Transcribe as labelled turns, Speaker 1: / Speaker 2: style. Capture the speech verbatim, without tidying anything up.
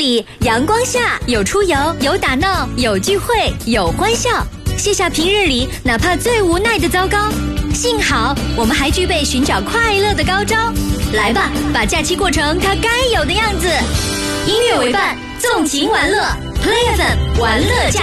Speaker 1: 里，阳光下有出游，有打闹，有聚会，有欢笑。卸下平日里哪怕最无奈的糟糕，幸好我们还具备寻找快乐的高招。来吧，把假期过成它该有的样子。音乐为伴，纵情玩乐 ，Play F M 玩乐假